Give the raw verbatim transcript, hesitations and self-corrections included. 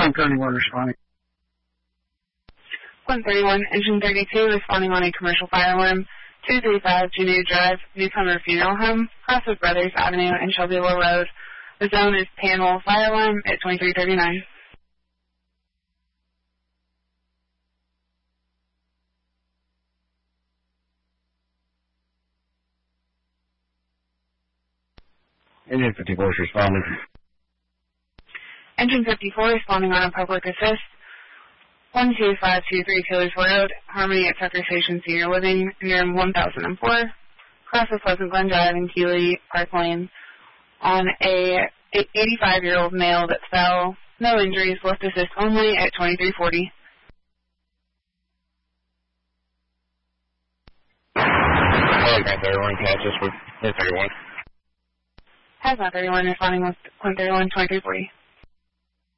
Quint thirty-one responding. Quint thirty-one, Engine thirty-two responding on a commercial fire alarm, two thirty-five Juneau Drive, Newcomer Funeral Home, Cross of Brothers Avenue and Shelbyville Road. The zone is panel fire alarm at twenty-three thirty-nine. Engine fifty-four is responding. Engine fifty-four responding on a public assist. one two five two three Killers Road, Harmony at Tucker Station Senior Living, near one thousand four, cross of Pleasant Glen Drive in Keeley Park Lane, on a eighty-five-year-old male that fell. No injuries, left assist only at twenty-three forty. Hazmat thirty-one, catch us with thirty-one. Hazmat thirty-one responding with Quint thirty-one, twenty-three forty.